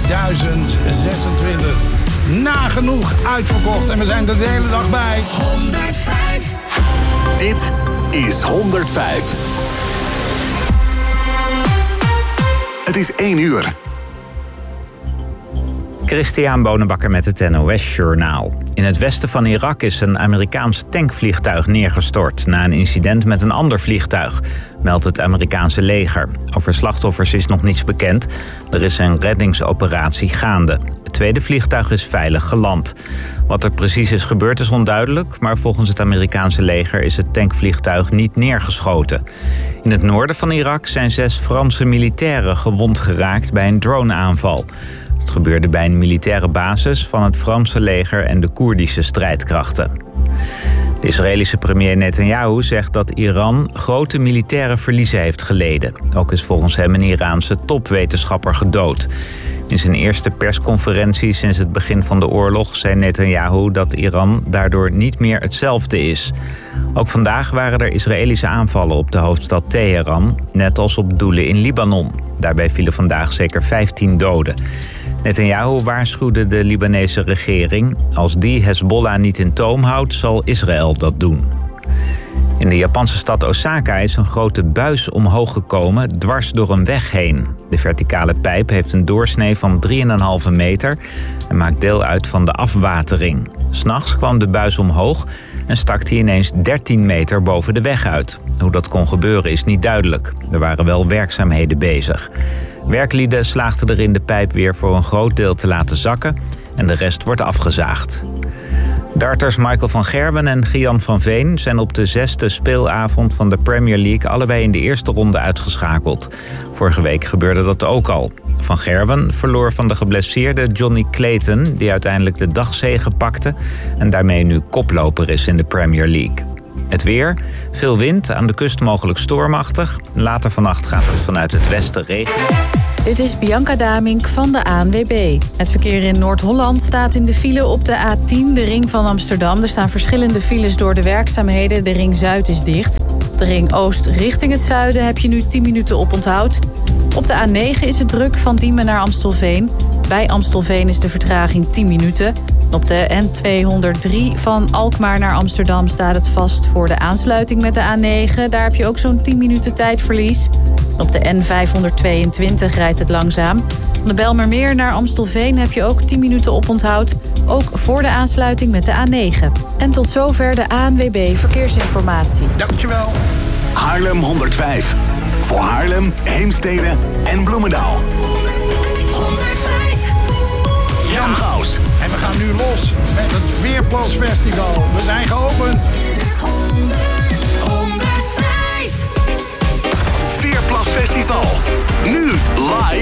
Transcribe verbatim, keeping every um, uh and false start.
tweeduizend zesentwintig. Nagenoeg uitverkocht en we zijn er de hele dag bij. honderdvijf. Dit is honderdvijf. Het is één uur. Christian Bonenbakker met het N O S-journaal. In het westen van Irak is een Amerikaans tankvliegtuig neergestort na een incident met een ander vliegtuig, meldt het Amerikaanse leger. Over slachtoffers is nog niets bekend. Er is een reddingsoperatie gaande. Het tweede vliegtuig is veilig geland. Wat er precies is gebeurd is onduidelijk, maar volgens het Amerikaanse leger is het tankvliegtuig niet neergeschoten. In het noorden van Irak zijn zes Franse militairen gewond geraakt bij een droneaanval. Het gebeurde bij een militaire basis van het Franse leger en de Koerdische strijdkrachten. De Israëlische premier Netanyahu zegt dat Iran grote militaire verliezen heeft geleden. Ook is volgens hem een Iraanse topwetenschapper gedood. In zijn eerste persconferentie sinds het begin van de oorlog zei Netanyahu dat Iran daardoor niet meer hetzelfde is. Ook vandaag waren er Israëlische aanvallen op de hoofdstad Teheran, net als op doelen in Libanon. Daarbij vielen vandaag zeker vijftien doden. Netanyahu waarschuwde de Libanese regering: als die Hezbollah niet in toom houdt, zal Israël dat doen. In de Japanse stad Osaka is een grote buis omhoog gekomen, dwars door een weg heen. De verticale pijp heeft een doorsnee van drie komma vijf meter en maakt deel uit van de afwatering. 'S Nachts kwam de buis omhoog en stak die ineens dertien meter boven de weg uit. Hoe dat kon gebeuren is niet duidelijk. Er waren wel werkzaamheden bezig. Werklieden slaagden erin de pijp weer voor een groot deel te laten zakken en de rest wordt afgezaagd. Darters Michael van Gerwen en Gian van Veen zijn op de zesde speelavond van de Premier League allebei in de eerste ronde uitgeschakeld. Vorige week gebeurde dat ook al. Van Gerwen verloor van de geblesseerde Johnny Clayton, die uiteindelijk de dagzege pakte en daarmee nu koploper is in de Premier League. Het weer, veel wind, aan de kust mogelijk stormachtig. Later vannacht gaat het vanuit het westen regenen. Dit is Bianca Damink van de A N W B. Het verkeer in Noord-Holland staat in de file op de A tien, de ring van Amsterdam. Er staan verschillende files door de werkzaamheden. De ring Zuid is dicht. De ring Oost richting het zuiden heb je nu tien minuten oponthoud. Op de A negen is het druk van Diemen naar Amstelveen. Bij Amstelveen is de vertraging tien minuten. Op de N tweehonderddrie van Alkmaar naar Amsterdam staat het vast voor de aansluiting met de A negen. Daar heb je ook zo'n tien minuten tijdverlies. Op de N vijfhonderdtweeëntwintig rijdt het langzaam. Van de Bijlmermeer naar Amstelveen heb je ook tien minuten oponthoud. Ook voor de aansluiting met de A negen. En tot zover de A N W B Verkeersinformatie. Dankjewel. Haarlem honderdvijf. Voor Haarlem, Heemstede en Bloemendaal. honderdvijf. Jan Gaus. En we gaan nu los met het Weerplas Festival. We zijn geopend